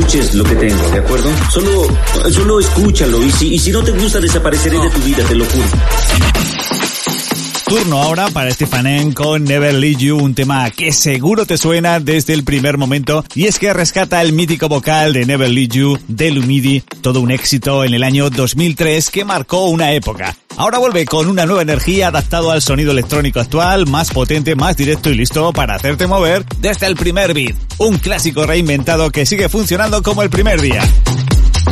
escuches lo que tengo, ¿de acuerdo? Solo escúchalo y si no te gusta desapareceré de tu vida, te lo juro. Turno ahora para Stefanen con Never Leave You, un tema que seguro te suena desde el primer momento, y es que rescata el mítico vocal de Never Leave You de Lumidi, todo un éxito en el año 2003 que marcó una época. Ahora vuelve con una nueva energía adaptado al sonido electrónico actual, más potente, más directo y listo para hacerte mover desde el primer beat. Un clásico reinventado que sigue funcionando como el primer día.